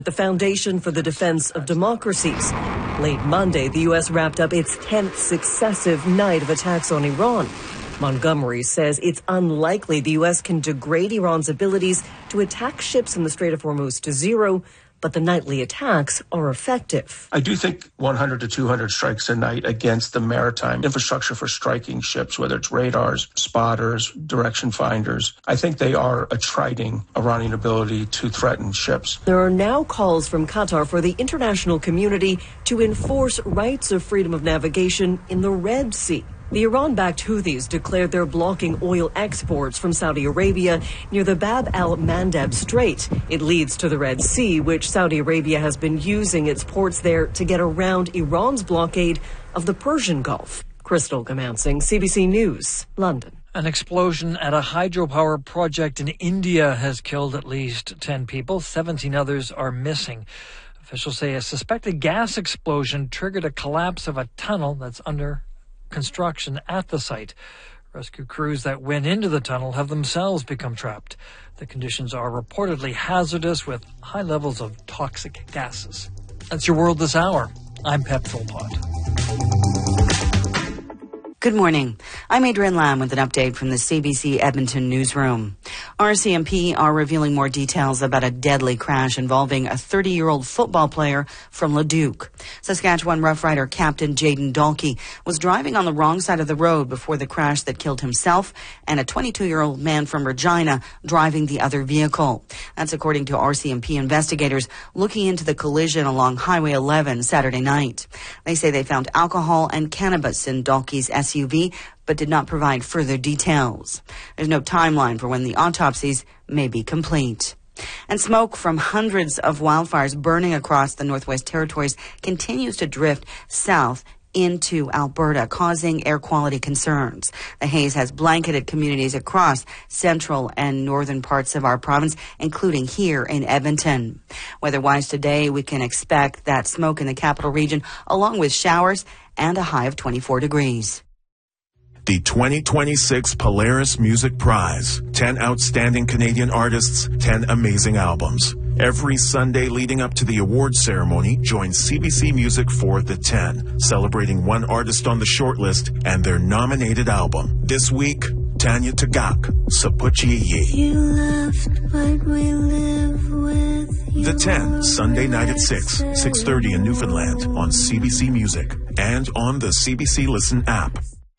the Foundation for the Defense of Democracies. Late Monday, the U.S. wrapped up its 10th successive night of attacks on Iran. Montgomery says it's unlikely the U.S. can degrade Iran's abilities to attack ships in the Strait of Hormuz to zero, but the nightly attacks are effective. I do think 100 to 200 strikes a night against the maritime infrastructure for striking ships, whether it's radars, spotters, direction finders. I think they are attriting Iranian ability to threaten ships. There are now calls from Qatar for the international community to enforce rights of freedom of navigation in the Red Sea. The Iran-backed Houthis declared they're blocking oil exports from Saudi Arabia near the Bab al-Mandeb Strait. It leads to the Red Sea, which Saudi Arabia has been using its ports there to get around Iran's blockade of the Persian Gulf. Crystal Gamansing, CBC News, London. An explosion at a hydropower project in India has killed at least 10 people. 17 others are missing. Officials say a suspected gas explosion triggered a collapse of a tunnel that's under construction at the site. Rescue crews that went into the tunnel have themselves become trapped. The conditions are reportedly hazardous with high levels of toxic gases. That's your world this hour. I'm Pep Philpott. Good morning. I'm Adrienne Lamb with an update from the CBC Edmonton newsroom. RCMP are revealing more details about a deadly crash involving a 30-year-old football player from Leduc. Saskatchewan Rough Rider Captain Jaden Dalkey was driving on the wrong side of the road before the crash that killed himself and a 22-year-old man from Regina driving the other vehicle. That's according to RCMP investigators looking into the collision along Highway 11 Saturday night. They say they found alcohol and cannabis in Dalkey's SUV, but did not provide further details. There's no timeline for when the autopsies may be complete. And smoke from hundreds of wildfires burning across the Northwest Territories continues to drift south into Alberta, causing air quality concerns. The haze has blanketed communities across central and northern parts of our province, including here in Edmonton. Weather-wise today, we can expect that smoke in the capital region, along with showers and a high of 24 degrees. The 2026 Polaris Music Prize. 10 outstanding Canadian artists, 10 amazing albums. Every Sunday leading up to the awards ceremony, join CBC Music for the 10, celebrating one artist on the shortlist and their nominated album. This week, Tanya Tagaq, Sapuchi. You left, but we live with you. The 10, Sunday night at 6:30 in Newfoundland on CBC Music and on the CBC Listen app.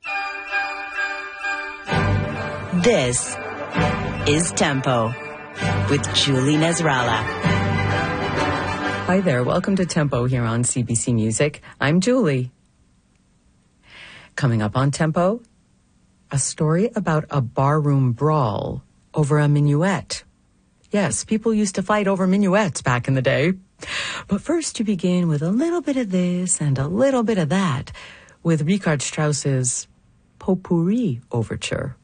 This is Tempo with Julie Nasrallah. Hi there. Welcome to Tempo here on CBC Music. I'm Julie. Coming up on Tempo, a story about a barroom brawl over a minuet. Yes, people used to fight over minuets back in the day. But first you begin with a little bit of this and a little bit of that with Richard Strauss's Potpourri Overture.